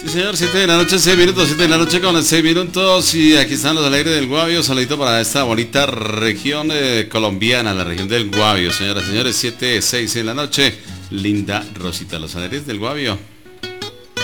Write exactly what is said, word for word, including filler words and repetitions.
Sí, señor, siete de la noche, seis minutos, siete de la noche con seis minutos. Y aquí están los alegres del Guavio. Saludito para esta bonita región eh, colombiana, la región del Guavio. Señoras y señores, siete, seis en la noche. Linda Rosita, los alegres del Guavio.